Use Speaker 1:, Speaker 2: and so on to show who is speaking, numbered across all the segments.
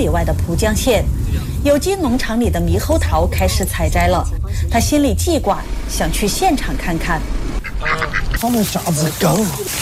Speaker 1: 里外的蒲江县，有机农场里的猕猴桃开始采摘了。他心里记挂，想去现场看看。
Speaker 2: 他们啥子高？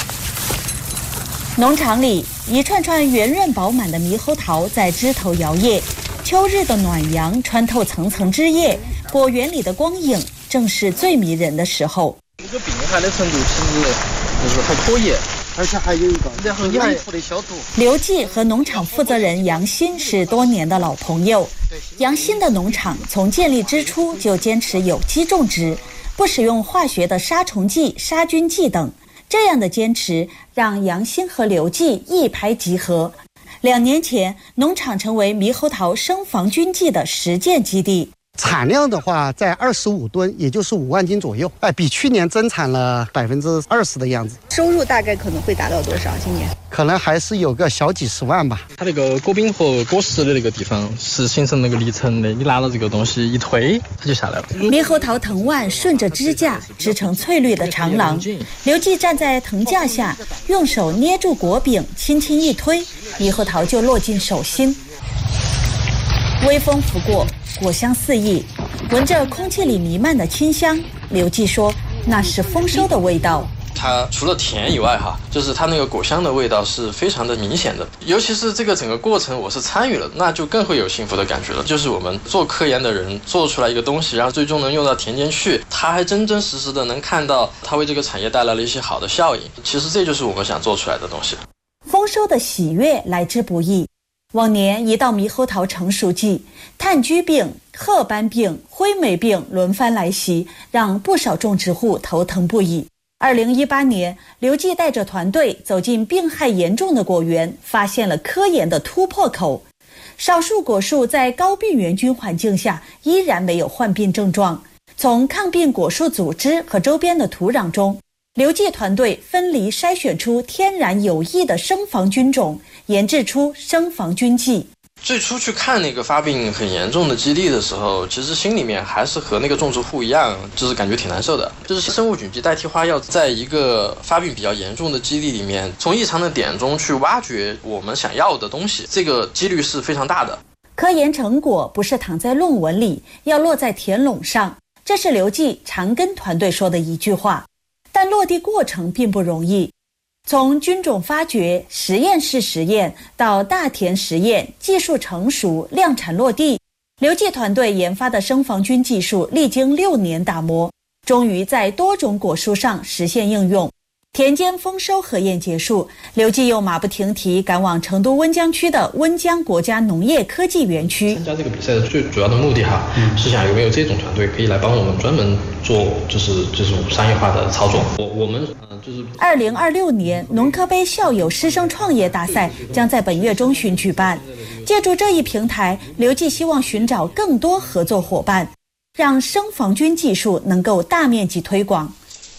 Speaker 1: 农场里一串串圆润饱满的猕猴桃在枝头摇曳，秋日的暖阳穿透层层枝叶，果园里的光影正是最迷人的时候。
Speaker 3: 这个病害的程度其实就是还可以，
Speaker 2: 而且还有一个，
Speaker 3: 然后你还的消毒。
Speaker 1: 刘记和农场负责人杨鑫是多年的老朋友。杨鑫的农场从建立之初就坚持有机种植，不使用化学的杀虫剂、杀菌剂等。这样的坚持让杨鑫和刘记一拍即合。2年前，农场成为猕猴桃生防菌剂的实践基地。
Speaker 2: 产量的话在25吨，也就是5万斤左右，比去年增产了20%的样子。
Speaker 4: 收入大概可能会达到多少？今年
Speaker 2: 可能还是有个小几十万吧。
Speaker 3: 它那个果柄和果实的那个地方是形成那个离层的，你拿了这个东西一推，它就下来了。
Speaker 1: 猕猴桃藤蔓顺着支架织成翠绿的长廊，刘记站在藤架下，用手捏住果柄，轻轻一推，猕猴桃就落进手心。微风拂过，果香四溢，闻着空气里弥漫的清香，刘记说那是丰收的味道。
Speaker 5: 它除了甜以外就是它那个果香的味道是非常的明显的，尤其是这个整个过程我是参与了，那就更会有幸福的感觉了。就是我们做科研的人做出来一个东西，然后最终能用到田间去，他还真真实实的能看到它为这个产业带来了一些好的效应。其实这就是我们想做出来的东西。
Speaker 1: 丰收的喜悦来之不易。往年一到猕猴桃成熟季，炭疽病、褐斑病、灰霉病轮番来袭，让不少种植户头疼不已。2018年，刘记带着团队走进病害严重的果园，发现了科研的突破口。少数果树在高病原菌环境下依然没有患病症状。从抗病果树组织和周边的土壤中，刘记团队分离筛选出天然有益的生防菌种，研制出生防菌剂。
Speaker 5: 最初去看那个发病很严重的基地的时候，其实心里面还是和那个种植户一样，就是感觉挺难受的。就是生物菌剂代替花药，在一个发病比较严重的基地里面，从异常的点中去挖掘我们想要的东西，这个几率是非常大的。
Speaker 1: 科研成果不是躺在论文里，要落在田垄上，这是刘记常跟团队说的一句话。但落地过程并不容易，从菌种发掘、实验室实验到大田实验，技术成熟、量产落地，刘记团队研发的生防菌技术历经6年打磨，终于在多种果树上实现应用。田间丰收核验结束，刘记又马不停蹄赶往成都温江区的温江国家农业科技园区。
Speaker 3: 参加这个比赛的最主要的目的是想有没有这种团队可以来帮我们专门做就是这种商业化的操作。我们就是
Speaker 1: 2026年农科杯校友师生创业大赛将在本月中旬举办。借助这一平台，刘记希望寻找更多合作伙伴，让生防菌技术能够大面积推广。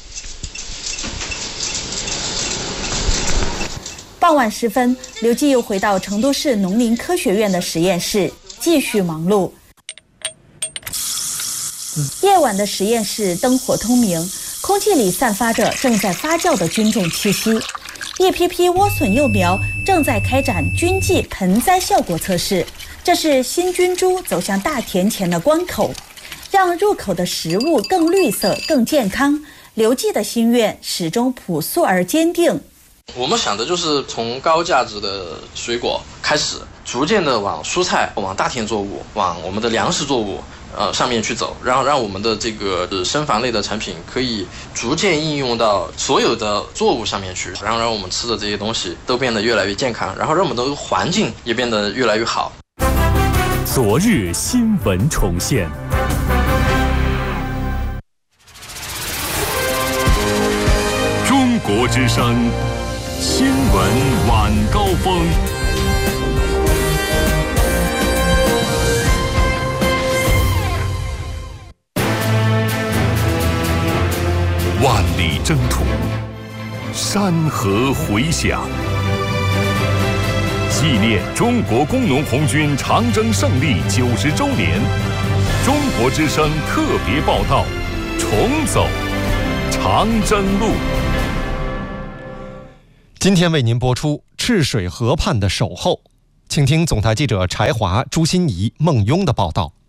Speaker 1: 傍晚时分，刘记又回到成都市农林科学院的实验室，继续忙碌。夜晚的实验室灯火通明，空气里散发着正在发酵的菌种气息。一批批莴笋幼苗正在开展菌剂盆栽效果测试，这是新菌株走向大田前的关口。让入口的食物更绿色、更健康，刘记的心愿始终朴素而坚定。
Speaker 5: 我们想的就是从高价值的水果开始，逐渐的往蔬菜、往大田作物、往我们的粮食作物上面去走，让我们的这个生防类的产品可以逐渐应用到所有的作物上面去，然后让我们吃的这些东西都变得越来越健康，然后让我们的环境也变得越来越好。
Speaker 6: 昨日新闻重现。中国之声新闻晚高峰。万里征途，山河回响。纪念中国工农红军长征胜利90周年，中国之声特别报道：重走长征路。
Speaker 7: 今天为您播出《赤水河畔的守候》。 请听总台记者柴华、朱欣怡、孟庸的报道。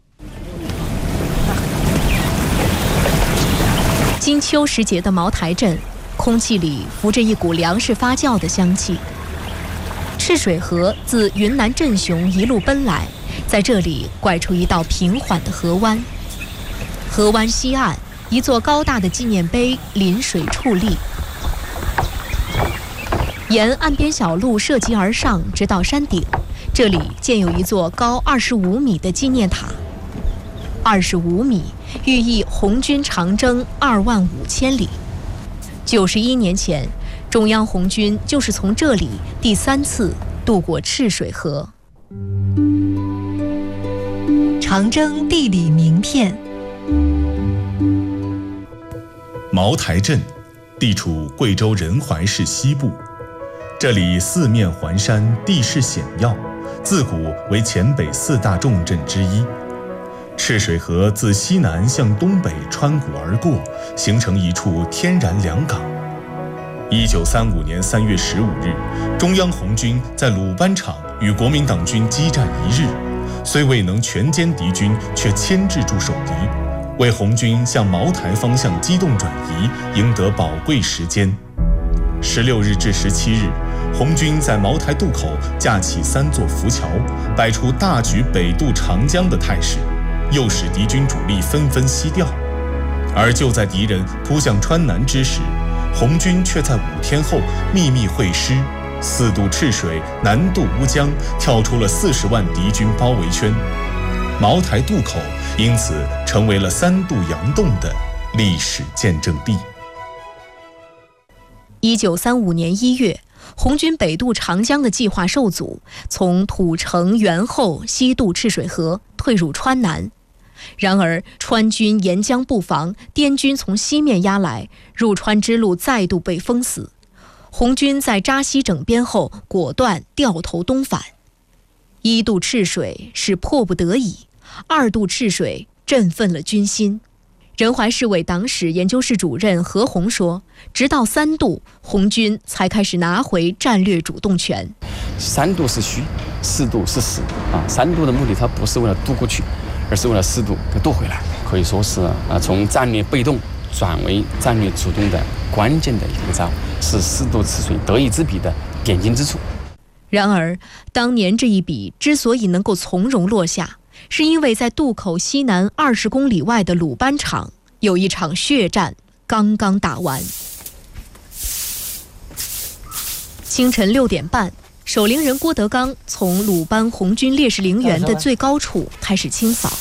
Speaker 8: 金秋时节的茅台镇，空气里浮着一股粮食发酵的香气。赤水河自云南镇雄一路奔来，在这里拐出一道平缓的河湾。河湾西岸，一座高大的纪念碑临水矗立。沿岸边小路涉级而上，直到山顶，这里建有一座高25米的纪念塔。25米，寓意红军长征25000里。91年前，中央红军就是从这里第3次渡过赤水河。
Speaker 9: 长征地理名片。
Speaker 10: 茅台镇地处贵州仁怀市西部，这里四面环山，地势险要，自古为黔北4大重镇之一。赤水河自西南向东北穿谷而过，形成一处天然良港。1935年3月15日，中央红军在鲁班场与国民党军激战1日，虽未能全歼敌军，却牵制住守敌，为红军向茅台方向机动转移赢得宝贵时间。16日至17日，红军在茅台渡口架起3座浮桥，摆出大举北渡长江的态势，诱使敌军主力纷纷西调。而就在敌人扑向川南之时，红军却在5天后秘密会师，4渡赤水，南渡乌江，跳出了40万敌军包围圈。茅台渡口因此成为了3渡洋洞的历史见证地。
Speaker 8: 1935年1月，红军北渡长江的计划受阻，从土城、元后西渡赤水河，退入川南。然而川军沿江布防，滇军从西面压来，入川之路再度被封死。红军在扎西整编后，果断掉头东返。1渡赤水是迫不得已，2渡赤水振奋了军心。仁怀市委党史研究室主任何鸿说，直到3渡，红军才开始拿回战略主动权。
Speaker 11: 3渡是虚，4渡是实啊。3渡的目的，它不是为了渡过去，而是为了4渡给渡回来，可以说是从战略被动转为战略主动的关键的一个招，是4渡赤水得一之笔的点睛之处。
Speaker 8: 然而，当年这一笔之所以能够从容落下，是因为在渡口西南20公里外的鲁班场，有一场血战刚刚打完。清晨6点半，守陵人郭德纲从鲁班红军烈士陵园的最高处开始清扫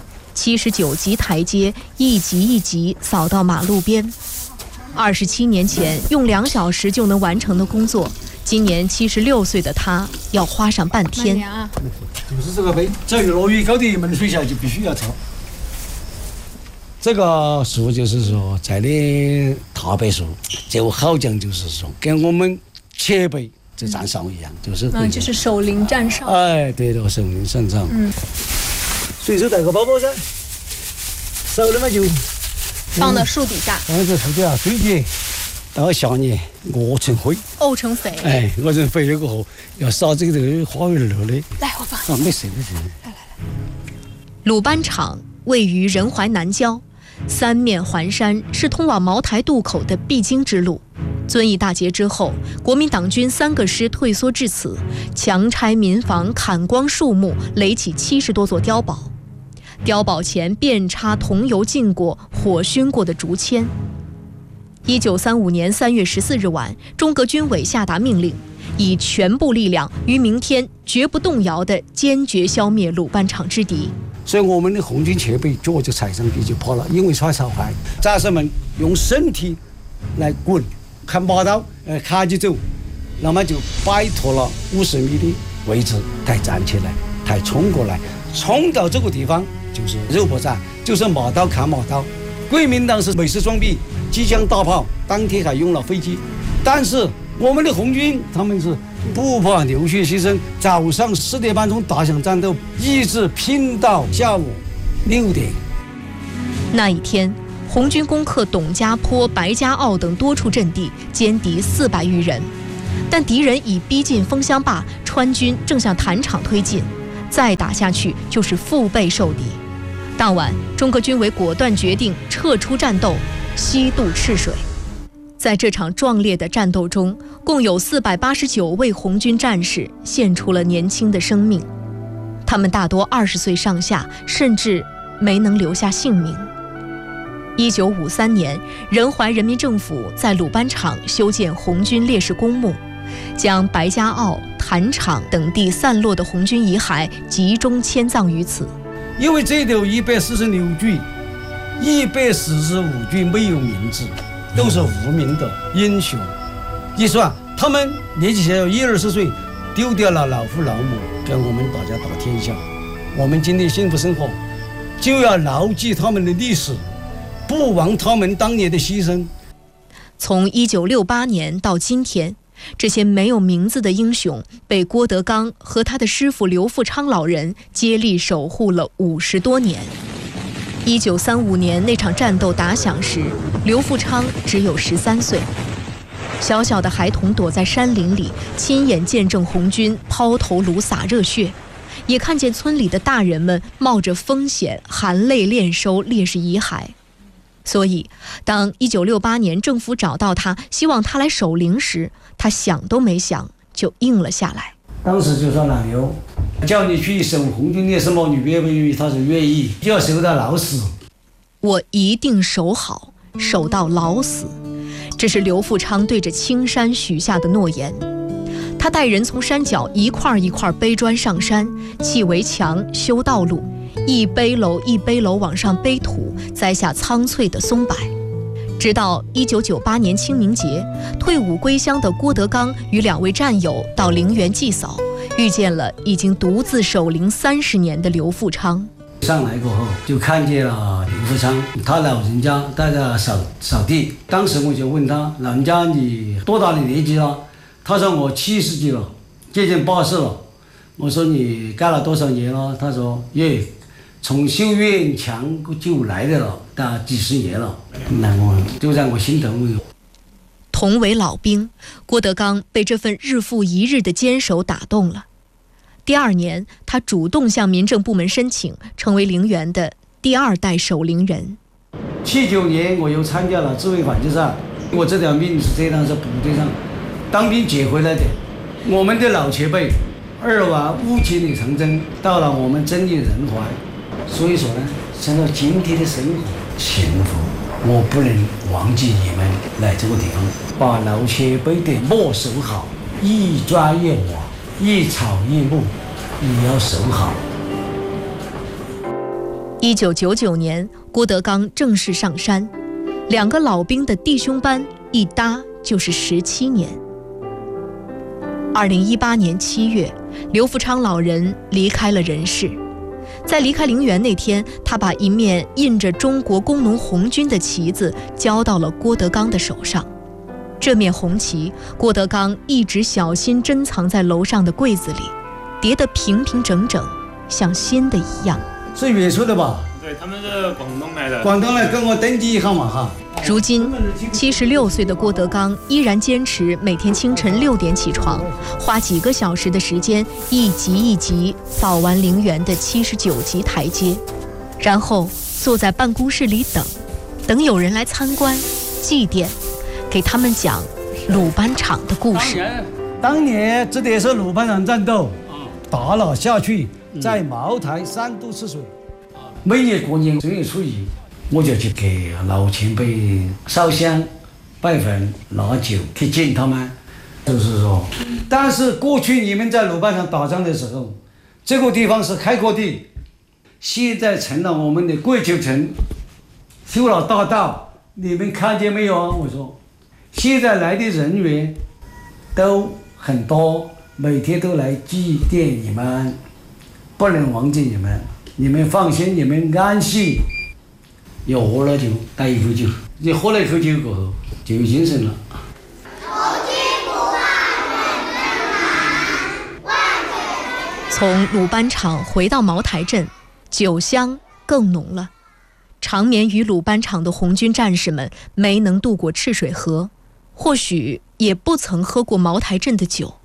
Speaker 8: ，79级台阶一级一级扫到马路边。27年前用2小时就能完成的工作，今年76岁的他要花上半天。
Speaker 12: 就是这个碑，只要落雨高的门水下就必须要抄。这个树就是说在的踏白树，就好像就是说跟我们前辈这站哨一样，
Speaker 13: 就是守陵站哨。
Speaker 12: 哎，对的，守陵站哨。随手带个包包噻，少了嘛就
Speaker 13: 放到树底下。
Speaker 12: 放在树底下，水节到下年沤成灰，
Speaker 13: 沤成肥。
Speaker 12: 哎，沤成肥了过后，要撒这个花园了的。
Speaker 13: 来，我放。
Speaker 12: 没事。
Speaker 13: 来。
Speaker 8: 鲁班场位于仁怀南郊，3面环山，是通往茅台渡口的必经之路。遵义大捷之后，国民党军3个师退缩至此，强拆民房，砍光树木，垒起70多座碉堡。碉堡前遍插桐油浸过、火熏过的竹签。1935年3月14日晚，中革军委下达命令，以全部力量于明天绝不动摇地坚决消灭鲁班场之敌。
Speaker 12: 所以我们的红军前辈脚就踩上去就跑了，因为耍草快，战士们用身体来滚，砍马刀，卡起走，那么就摆脱了50米的位置，才站起来，才冲过来，冲到这个地方就是肉搏战，就是马刀砍马刀。国民党是美式装备，机枪大炮，当天还用了飞机，但是我们的红军他们是不怕流血牺牲，早上4点半钟打响战斗，一直拼到下午6点。
Speaker 8: 那一天，红军攻克董家坡、白家坳等多处阵地，歼敌400余人，但敌人已逼近枫香坝， 川军正向坛场推进，再打下去就是腹背受敌。当晚，中革军委果断决定撤出战斗，西渡赤水。在这场壮烈的战斗中，共有489位红军战士献出了年轻的生命，他们大多20岁上下，甚至没能留下性命。1953年，仁怀人民政府在鲁班场修建红军烈士公墓，将白家坳、坛场等地散落的红军遗骸集中迁葬于此。
Speaker 12: 因为这里有146具，145具没有名字，都是无名的英雄。一算，他们年纪小，20岁，丢掉了老父老母，跟我们大家打天下。我们今天幸福生活，就要牢记他们的历史，不忘他们当年的牺牲。
Speaker 8: 从1968年到今天，这些没有名字的英雄被郭德纲和他的师傅刘富昌老人接力守护了50多年。1935年那场战斗打响时，刘富昌只有13岁，小小的孩童躲在山林里，亲眼见证红军抛头颅洒热血，也看见村里的大人们冒着风险含泪敛收烈士遗骸。所以当1968年政府找到他，希望他来守灵时，他想都没想就应了下来。
Speaker 12: 当时就说老刘，叫你去守红军烈士墓，你愿不愿意？他说愿意，就要守到老死。
Speaker 8: 我一定守好，守到老死。这是刘富昌对着青山许下的诺言。他带人从山脚一块一块背砖上山，砌围墙，修道路，一背篓一背篓往上背土，栽下苍翠的松柏。直到1998年清明节，退伍归乡的郭德纲与2位战友到陵园祭扫，遇见了已经独自守灵30年的刘富昌。
Speaker 12: 上来过后，就看见了刘富昌，他老人家在那扫地。当时我就问他，老人家你多大的年纪了？他说我70几了，接近80了。我说你干了多少年了？他说从修院墙就来的了，大几10年了。那我就在我心头。
Speaker 8: 同为老兵，郭德纲被这份日复一日的坚守打动了。第2年，他主动向民政部门申请，成为陵园的第2代守陵人。
Speaker 12: 79年，我又参加了自卫反击战。我这条命是这样，是部队上当兵捡回来的。我们的老前辈2往5千里长征，到了我们真理仁怀。所以说呢，想到今天的生活幸福，我不能忘记你们来这个地方，把老前辈的墓守好，一砖一瓦，一草一木，也要守好。
Speaker 8: 1999年，郭德纲正式上山，2个老兵的弟兄班一搭就是17年。2018年7月，刘富昌老人离开了人世。在离开陵园那天，他把一面印着中国工农红军的旗子交到了郭德纲的手上。这面红旗，郭德纲一直小心珍藏在楼上的柜子里，叠得平平整整，像新的一样。
Speaker 12: 是远处的吧？
Speaker 14: 对，他们是广东来的。
Speaker 12: 广东来跟我登记一下嘛哈。
Speaker 8: 如今76岁的郭德纲依然坚持每天清晨6点起床，花几个小时的时间，一级一级扫完陵园的79级台阶，然后坐在办公室里等有人来参观、祭奠，给他们讲鲁班场的故事。
Speaker 12: 当年这也是鲁班场战斗，打了下去，在茅台3渡赤水。每年过年正月初1，我就去给老前辈烧香、拜坟、拿酒去敬他们。就是说，但是过去你们在鲁班场打仗的时候，这个地方是开阔地，现在成了我们的桂球城，修了大道，你们看见没有啊？我说，现在来的人员都很多，每天都来祭奠你们，不能忘记你们。你们放心，你们安心。要喝了酒，带一口酒，你喝了一口酒过后就有精神了。
Speaker 8: 从鲁班场回到茅台镇，酒香更浓了。长眠于鲁班场的红军战士们没能渡过赤水河，或许也不曾喝过茅台镇的酒，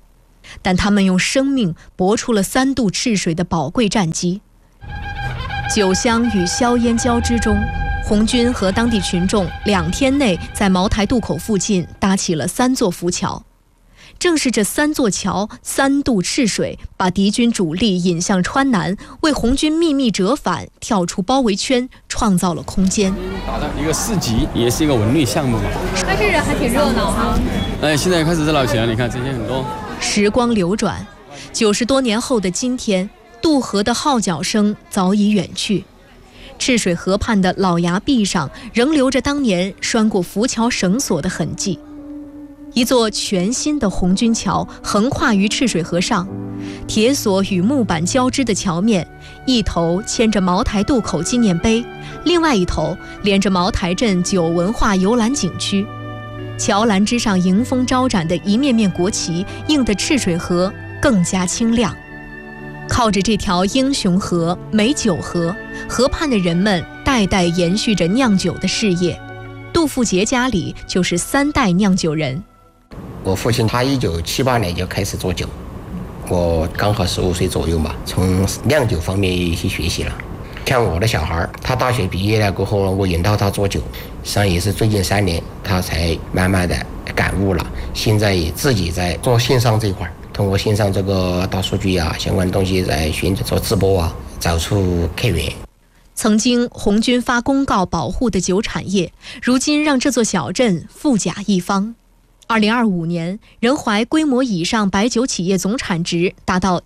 Speaker 8: 但他们用生命搏出了3渡赤水的宝贵战绩。酒香与硝烟交织中，红军和当地群众2天内在茅台渡口附近搭起了3座浮桥。正是这3座桥3渡赤水，把敌军主力引向川南，为红军秘密折返、跳出包围圈创造了空间。
Speaker 11: 打的一个市集，也是一个文旅项目嘛。
Speaker 13: 但是还挺热闹哈。
Speaker 11: 现在开始热闹起来，你看这些很多。
Speaker 8: 时光流转，90多年后的今天，渡河的号角声早已远去，赤水河畔的老崖壁上仍留着当年拴过浮桥绳索的痕迹。一座全新的红军桥横跨于赤水河上，铁索与木板交织的桥面，一头牵着茅台渡口纪念碑，另外一头连着茅台镇酒文化游览景区。桥栏之上迎风招展的一面面国旗，映得赤水河更加清亮。靠着这条英雄河、美酒河，河畔的人们代代延续着酿酒的事业。杜富杰家里就是3代酿酒人。
Speaker 15: 我父亲他1978年就开始做酒，我刚好15岁左右嘛，从酿酒方面去学习了。像我的小孩，他大学毕业了过后，我引导他做酒，实际上也是最近3年他才慢慢的感悟了。现在也自己在做线上这一块，通过线上这个大数据啊，相关的东西在做直播啊，找出客源。
Speaker 8: 曾经红军发公告保护的酒产业，如今让这座小镇富甲一方。2025年，仁怀规模以上白酒企业总产值达到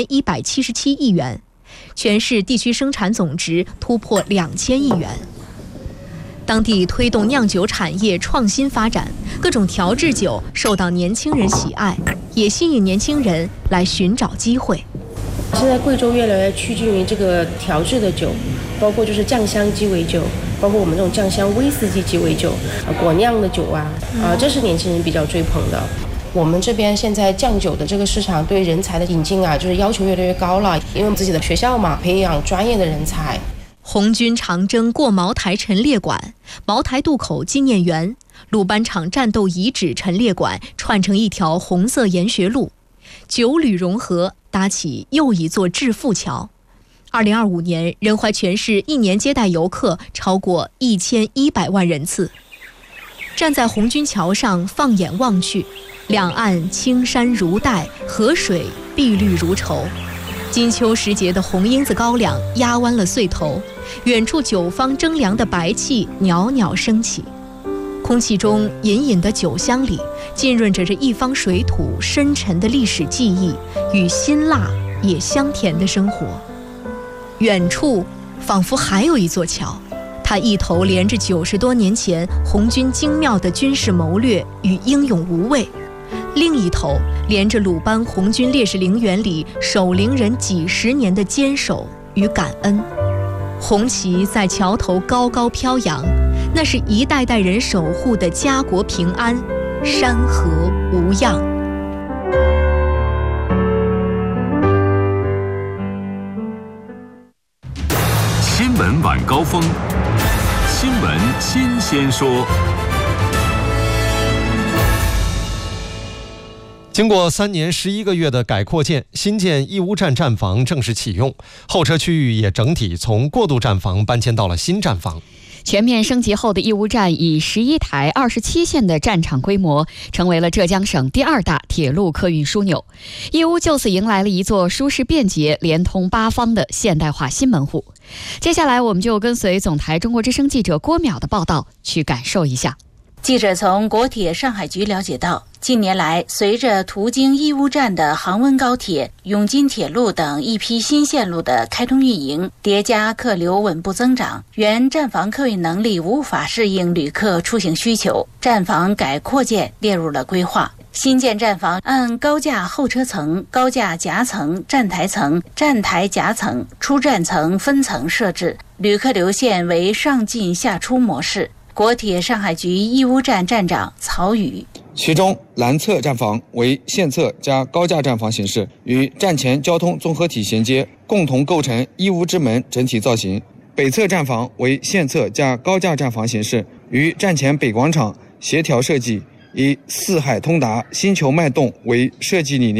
Speaker 8: 1177亿元，全市地区生产总值突破2000亿元。当地推动酿酒产业创新发展，各种调制酒受到年轻人喜爱，也吸引年轻人来寻找机会。
Speaker 16: 现在贵州越来越趋近于这个调制的酒，包括就是酱香鸡尾酒，包括我们这种酱香威士忌鸡尾酒，果酿的酒啊，这是年轻人比较追捧的。我们这边现在酱酒的这个市场对人才的引进啊，就是要求越来越高了，因为我们自己的学校嘛，培养专业的人才。
Speaker 8: 红军长征过茅台陈列馆、茅台渡口纪念园、鲁班场战斗遗址陈列馆串成一条红色研学路，酒旅融合，搭起又一座致富桥。2025年，仁怀全市1年接待游客超过1100万人次。站在红军桥上放眼望去，两岸青山如黛，河水碧绿如绸。金秋时节的红缨子高粱压弯了穗头，远处酒坊蒸凉的白气袅袅升起，空气中隐隐的酒香里浸润着这一方水土深沉的历史记忆与辛辣也香甜的生活。远处仿佛还有一座桥，它一头连着90多年前红军精妙的军事谋略与英勇无畏，另一头连着鲁班红军烈士陵园里守陵人几十年的坚守与感恩。红旗在桥头高高飘扬，那是一代代人守护的家国平安，山河无恙。
Speaker 6: 新闻晚高峰，新闻新鲜说。
Speaker 7: 经过3年11个月的改扩建，新建义乌站站房正式启用，候车区域也整体从过渡站房搬迁到了新站房。
Speaker 17: 全面升级后的义乌站以11台27线的站场规模，成为了浙江省第2大铁路客运枢纽。义乌就此迎来了一座舒适便捷、连通8方的现代化新门户。接下来，我们就跟随总台中国之声记者郭淼的报道，去感受一下。
Speaker 18: 记者从国铁上海局了解到，近年来随着途经义乌站的杭温高铁、永金铁路等一批新线路的开通运营，叠加客流稳步增长，原站房客运能力无法适应旅客出行需求，站房改扩建列入了规划。新建站房按高架候车层、高架夹层、站台层、站台夹层、出站层分层设置，旅客流线为上进下出模式。国铁上海局义乌站站长曹宇，
Speaker 19: 其中南侧站房为线侧加高架站房形式，与站前交通综合体衔接，共同构成义乌之门整体造型。北侧站房为线侧加高架站房形式，与站前北广场协调设计，以四海通达、星球脉动为设计理念，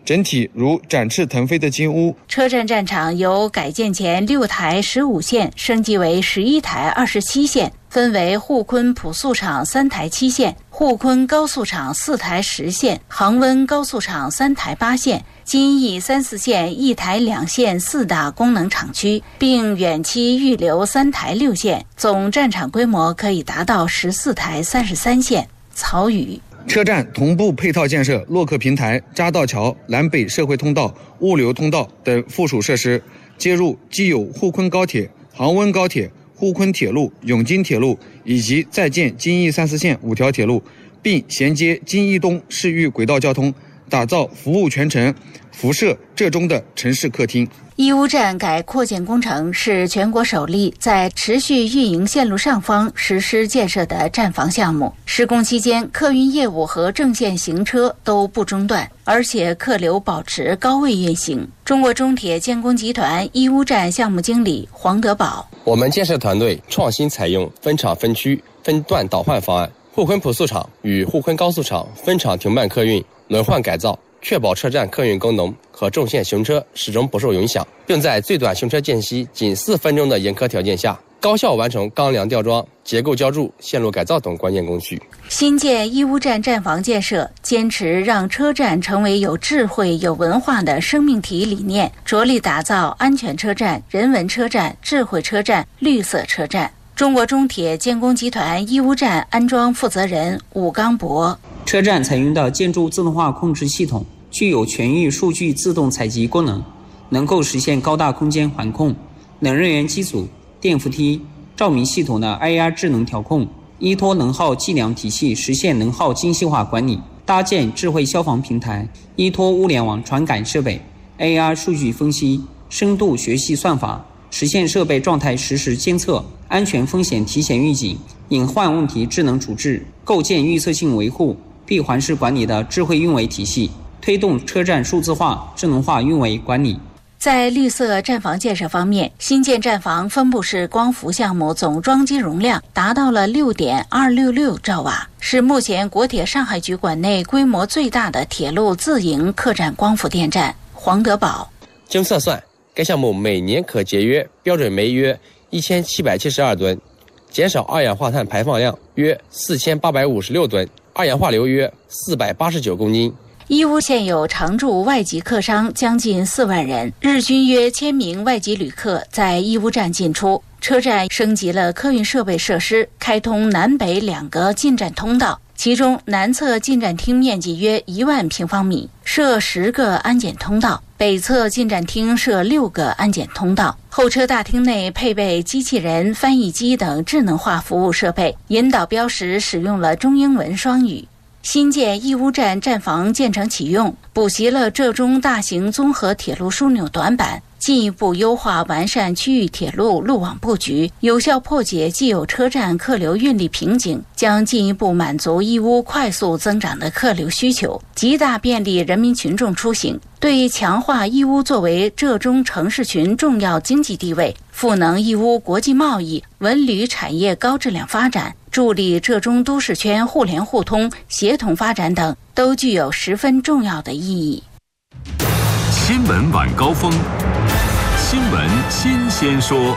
Speaker 19: 整体如展翅腾飞的金乌。
Speaker 18: 车站战场由改建前6台15线升级为11台27线，分为沪昆普速场3台7线、沪昆高速场4台10线、杭温高速场3台8线、金义3、4线1台2线4大功能厂区，并远期预留3台6线，总战场规模可以达到14台33线。曹宇。
Speaker 19: 车站同步配套建设洛克平台、匝道桥、南北社会通道、物流通道等附属设施，接入既有沪昆高铁、杭温高铁、沪昆铁路、永金铁路以及在建金义3、4线5条铁路，并衔接金义东市域轨道交通，打造服务全城、辐射浙中的城市客厅。
Speaker 18: 义乌站改扩建工程是全国首例在持续运营线路上方实施建设的站房项目。施工期间，客运业务和正线行车都不中断，而且客流保持高位运行。中国中铁建工集团义乌站项目经理黄德宝：
Speaker 20: 我们建设团队创新采用分场分区分段倒换方案，沪昆普速场与沪昆高速场分场停办客运轮换改造，确保车站客运功能和重线行车始终不受影响，并在最短行车间隙仅4分钟的严苛条件下，高效完成钢梁吊装、结构浇筑、线路改造等关键工序。
Speaker 18: 新建义乌站站房建设坚持让车站成为有智慧、有文化的生命体理念，着力打造安全车站、人文车站、智慧车站、绿色车站。中国中铁建工集团义乌站安装负责人武刚博：
Speaker 21: 车站采用的建筑自动化控制系统具有全域数据自动采集功能，能够实现高大空间环控、冷热源机组、电扶梯、照明系统的 AR 智能调控，依托能耗计量体系实现能耗精细化管理，搭建智慧消防平台，依托物联网传感设备、AR 数据分析、深度学习算法，实现设备状态实时监测、安全风险提前预警、隐患问题智能处置，构建预测性维护、闭环式管理的智慧运维体系，推动车站数字化、智能化运维管理。
Speaker 18: 在绿色站房建设方面，新建站房分布式光伏项目总装机容量达到了6.266兆瓦，是目前国铁上海局管内规模最大的铁路自营客站光伏电站。黄德宝：
Speaker 20: 经测算，该项目每年可节约标准煤约1772吨，减少二氧化碳排放量约4856吨，二氧化硫约489公斤。
Speaker 18: 义乌现有常驻外籍客商将近4万人，日均约1000名外籍旅客在义乌站进出。车站升级了客运设备设施，开通南北2个进站通道，其中南侧进站厅面积约1万平方米，设10个安检通道，北侧进站厅设6个安检通道。候车大厅内配备机器人、翻译机等智能化服务设备，引导标识使用了中英文双语。新建义乌站站房建成启用，补齐了浙中大型综合铁路枢纽短板，进一步优化完善区域铁路路网布局，有效破解既有车站客流运力瓶颈，将进一步满足义乌快速增长的客流需求，极大便利人民群众出行，对强化义乌作为浙中城市群重要经济地位，赋能义乌国际贸易、文旅产业高质量发展，助力浙中都市圈互联互通、协同发展等，都具有十分重要的意义。
Speaker 6: 新闻晚高峰，新闻新鲜说。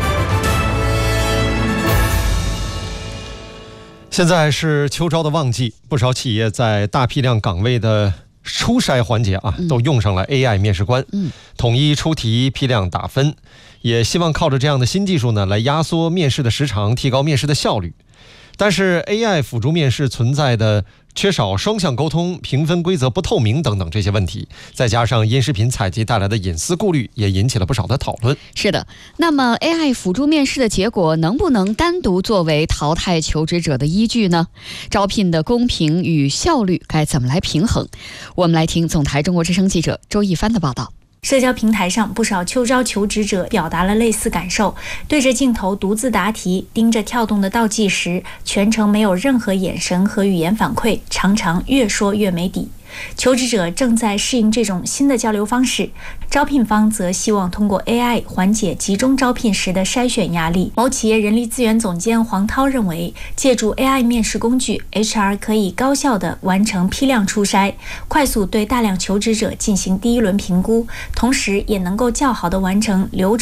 Speaker 7: 现在是秋招的旺季，不少企业在大批量岗位的初筛环节都用上了 AI 面试官，统一出题、批量打分，也希望靠着这样的新技术呢，来压缩面试的时长，提高面试的效率。但是 AI 辅助面试存在的缺少双向沟通、评分规则不透明等等这些问题，再加上音视频采集带来的隐私顾虑，也引起了不少的讨论。
Speaker 17: 是的，那么 AI 辅助面试的结果能不能单独作为淘汰求职者的依据呢？招聘的公平与效率该怎么来平衡？我们来听总台中国之声记者周一帆的报道。
Speaker 22: 社交平台上，不少秋招求职者表达了类似感受，对着镜头独自答题，盯着跳动的倒计时，全程没有任何眼神和语言反馈，常常越说越没底。 求职者正在适应这种新的交流方式，招聘方则希望通过 AI 缓解集中招聘时的筛选压力。某企业人力资源总监黄涛认为，借助 AI 面试工具 ，HR 可以高效地完成批量初筛，快速对大量求职者进行第一轮评估，同时也能够较好地完成流程